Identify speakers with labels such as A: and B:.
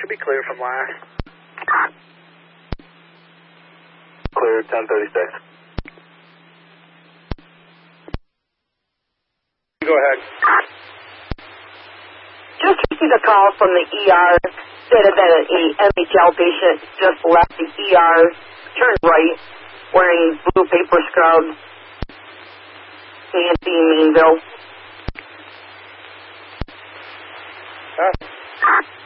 A: Should be clear from last.
B: Clear, 1036.
A: Go ahead.
C: Just received a call from the ER. Said that an MHL patient just left the ER, turned right, wearing blue paper scrubs. Nancy Mainville.